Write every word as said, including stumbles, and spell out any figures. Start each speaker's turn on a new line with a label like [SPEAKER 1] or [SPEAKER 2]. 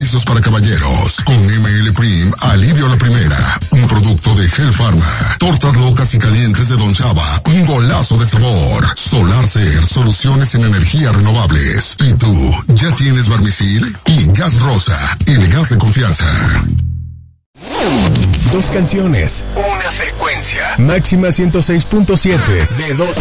[SPEAKER 1] ejercicios para caballeros. Con M L Prim, alivio a la primera. Un producto de Hell Pharma. Tortas locas y calientes de Don Chava. Un golazo de sabor. Solar Ser, soluciones en energías renovables. ¿Y tú, ya tienes Barmisil? Y Gas Rosa, el gas de confianza.
[SPEAKER 2] Dos canciones.
[SPEAKER 3] Una frecuencia.
[SPEAKER 2] Máxima ciento seis punto siete. De dos